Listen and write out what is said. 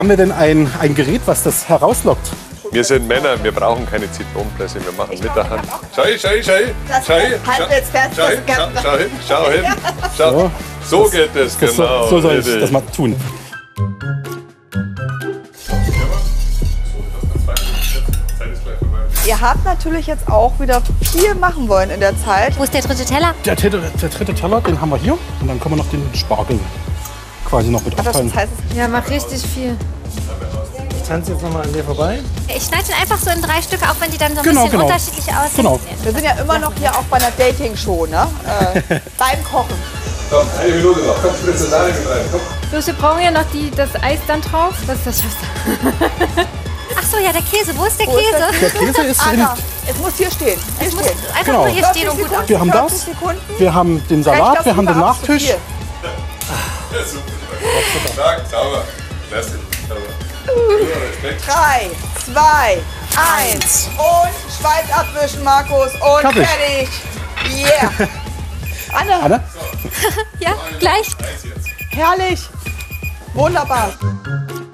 Haben wir denn ein Gerät, was das herauslockt? Wir sind Männer, wir brauchen keine Zitronenblässe, wir machen mit der Hand. Schau hin, schau hin. So geht es, genau. So soll ich das mal tun. Ihr habt natürlich jetzt auch wieder viel machen wollen in der Zeit. Wo ist der dritte Teller? Der dritte Teller, den haben wir hier. Und dann können wir noch den Spargel quasi noch mit aufteilen. Das heißt, Ja, mach richtig viel. Ich tanze jetzt nochmal an dir vorbei. Ich schneide ihn einfach so in 3 Stücke, auch wenn die dann so ein Genau, bisschen genau. unterschiedlich aussehen. Genau. wir sind ja immer noch hier auch bei einer Dating-Show, ne? Beim Kochen. Komm, 1 Minute noch, komm, spritze da mit rein, komm. Bloß wir brauchen ja noch das Eis dann drauf. Das ist das Schärfste. Ach so, ja, der Käse. Wo ist der Wo ist Käse? Der Käse ist in, Anna, es muss hier stehen. Hier Es muss stehen. einfach Genau. nur hier stehen und gut 40 aussehen. wir haben 40 das, Sekunden. wir haben den Ich Salat, glaub, wir haben den das war zu Nachtisch. viel. Stark, sauber. Klasse, sauber. Respekt. 3, 2, 1 und Schweiß abwischen, Markus. Und Fertig. fertig. Yeah. Anna, Anne? Ja, gleich. herrlich. Wunderbar.